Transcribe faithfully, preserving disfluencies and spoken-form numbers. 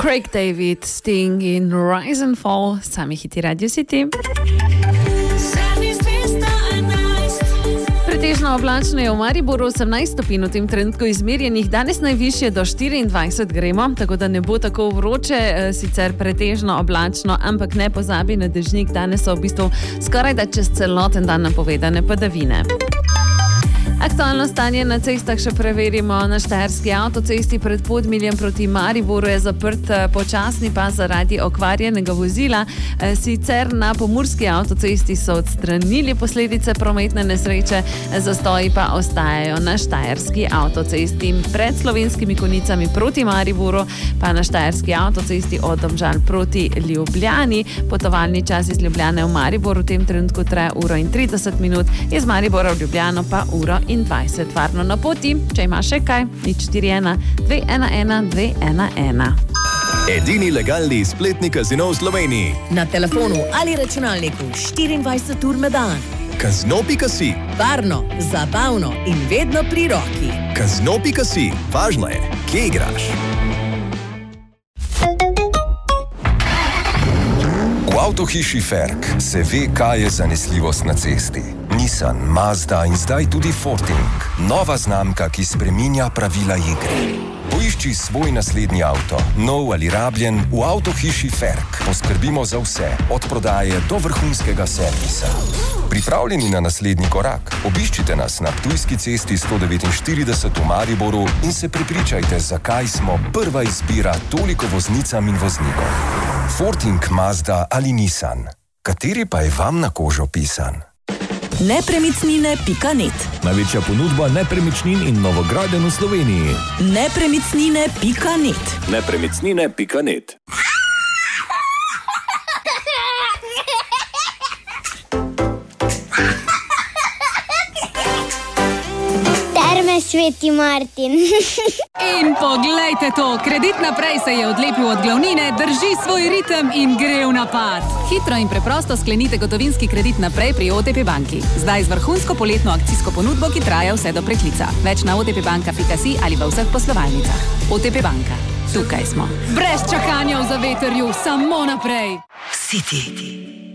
Craig David, Sting in Rise and Fall, sami hiti Radio City. Pretežno oblačno je v Mariboru, osemnajst stopinj v tem trenutku izmerjenih, danes najvišje do štiriindvajset gremo, tako da ne bo tako vroče, sicer pretežno oblačno, ampak ne pozabi na dežnik, danes so v bistvu skoraj da čez celoten dan napovedane padavine. Aktualno stanje na cestah še preverimo. Na štajerski avtocesti pred Podmiljem proti Mariboru je zaprt počasni pas zaradi okvarjenega vozila. Sicer na pomurski avtocesti so odstranili posledice prometne nesreče, zastoji pa ostajajo na štajerski avtocesti. Pred Slovenskimi Konjicami proti Mariboru pa na štajerski avtocesti od Domžal proti Ljubljani. Potovalni čas iz Ljubljane v Maribor v tem trenutku traja uro in trideset minut, iz Maribora v Ljubljano pa uro in dvajset. Varno na poti, če ima še kaj, nič štiri ena dve ena ena dve ena ena. Edini legalni spletni kazino v Sloveniji. Na telefonu ali računalniku štiriindvajset ur na dan. Kazino pika si. Varno, zabavno in vedno pri roki. Kazino pika si. Važno je, kje igraš. V avtohiši Ferk se ve, kaj je zanesljivost na cesti. Nissan, Mazda in zdaj tudi Forting. Nova znamka, ki spreminja pravila igre. Poišči svoj naslednji avto, nov ali rabljen, v avtohiši Ferk. Poskrbimo za vse, od prodaje do vrhunskega servisa. Pripravljeni na naslednji korak? Obiščite nas na Ptujski cesti sto devetinštirideset v Mariboru in se prepričajte, zakaj smo prva izbira toliko voznicam in voznikom. Forting, Mazda ali Nissan. Kateri pa je vam na kožo pisan? nepremičnine pika net. Največja ponudba nepremičnin in novogradenj v Sloveniji. nepremičnine pika net. nepremičnine pika net. Sveti Martin. In poglejte to, Kredit naprej se je odlepil od glavnine, drži svoj ritem in gre v napad. Hitro in preprosto sklenite gotovinski kredit naprej pri O T P banki. Zdaj z vrhunsko poletno akcijsko ponudbo, ki traja vse do preklica. Več na otpbanka pika si ali v vseh poslovalnicah. O T P banka. Tukaj smo. Brez čakanja v zavetrju, samo naprej. City.